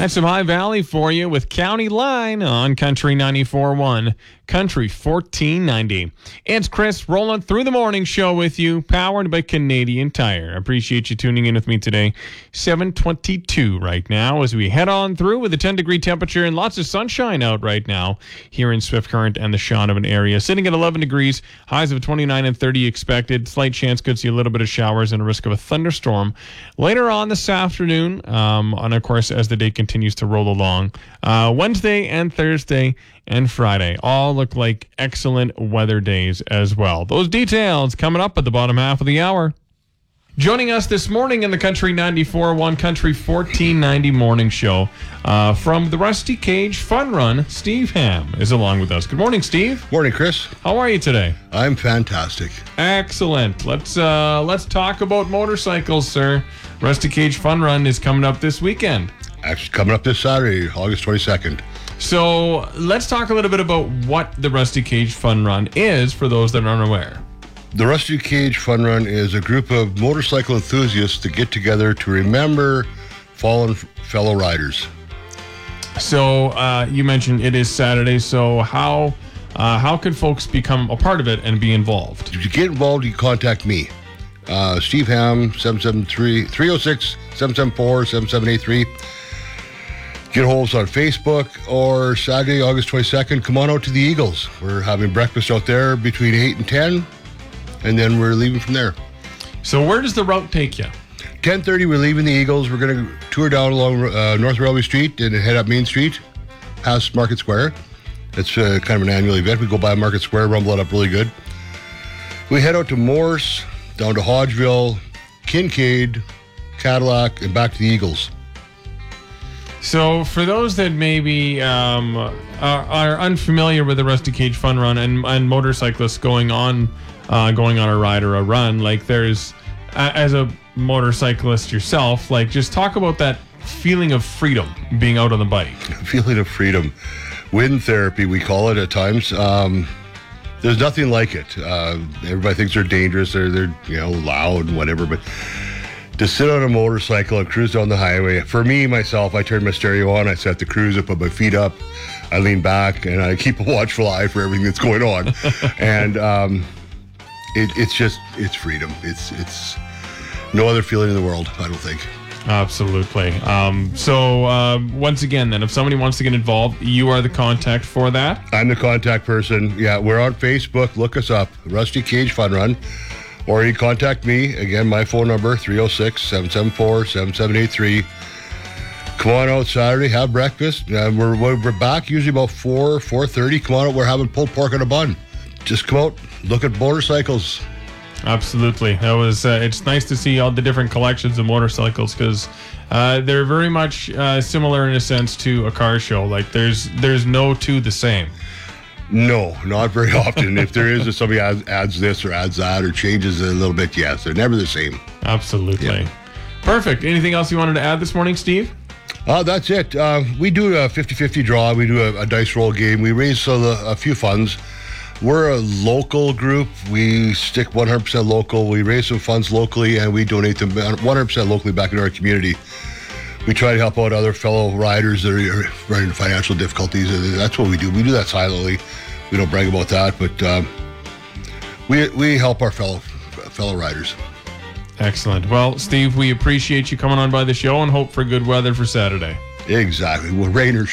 And some High Valley for you with County Line on Country 94.1, Country 1490. It's Chris rolling through the morning show with you, powered by Canadian Tire. Appreciate you tuning in with me today. 7:22 right now as we head on through with a 10-degree temperature and lots of sunshine out right now here in Swift Current and the Shaunavon area. Sitting at 11 degrees, highs of 29 and 30 expected. Slight chance could see a little bit of showers and a risk of a thunderstorm later on this afternoon. And of course, as the day continues to roll along. Wednesday and Thursday and Friday all look like excellent weather days as well. Those details coming up at the bottom half of the hour. Joining us this morning in the Country 94.1 Country 1490 morning show from the Rusty Cage Fun Run, Steve Ham is along with us. Good morning, Steve. Morning, Chris. How are you today? I'm fantastic. Excellent. Let's talk about motorcycles, sir. Rusty Cage Fun Run is coming up this weekend. Actually, coming up this Saturday, August 22nd. So let's talk a little bit about what the Rusty Cage Fun Run is for those that are unaware. The Rusty Cage Fun Run is a group of motorcycle enthusiasts that get together to remember fallen fellow riders. So you mentioned it is Saturday. So how can folks become a part of it and be involved? To get involved, you contact me. Steve Ham, 306-774-7783. Get a hold of us on Facebook, or Saturday, August 22nd, come on out to the Eagles. We're having breakfast out there between 8 and 10, and then we're leaving from there. So where does the route take you? 10:30, we're leaving the Eagles. We're going to tour down along North Railway Street and head up Main Street, past Market Square. It's kind of an annual event. We go by Market Square, rumble it up really good. We head out to Morse, down to Hodgeville, Kincaid, Cadillac, and back to the Eagles. So for those that maybe are unfamiliar with the Rusty Cage Fun Run and motorcyclists going on a ride or a run, like there's, as a motorcyclist yourself, like just talk about that feeling of freedom being out on the bike. Feeling of freedom. Wind therapy, we call it at times. There's nothing like it. Everybody thinks they're dangerous. They're loud and whatever, but to sit on a motorcycle and cruise down the highway, for me, myself, I turn my stereo on, I set the cruise, I put my feet up, I lean back, and I keep a watchful eye for everything that's going on. And it's freedom. It's no other feeling in the world, I don't think. Absolutely. So once again, then, if somebody wants to get involved, you are the contact for that? I'm the contact person. Yeah, we're on Facebook. Look us up, Rusty Cage Fun Run. Or you contact me. Again, my phone number, 306-774-7783. Come on out Saturday, have breakfast. We're back usually about 4:30. Come on out, we're having pulled pork on a bun. Just come out, look at motorcycles. Absolutely. That was. It's nice to see all the different collections of motorcycles, because they're very much similar in a sense to a car show. Like there's no two the same. No, not very often. If there is, if somebody adds this or adds that or changes it a little bit, yes, they're never the same. Absolutely. Yeah. Perfect. Anything else you wanted to add this morning, Steve? That's it. We do a 50-50 draw. We do a dice roll game. We raise a few funds. We're a local group. We stick 100% local. We raise some funds locally, and we donate them 100% locally back into our community. We try to help out other fellow riders that are running into financial difficulties. That's what we do. We do that silently. We don't brag about that, but we help our fellow riders. Excellent. Well, Steve, we appreciate you coming on by the show and hope for good weather for Saturday. Exactly. Well, rain or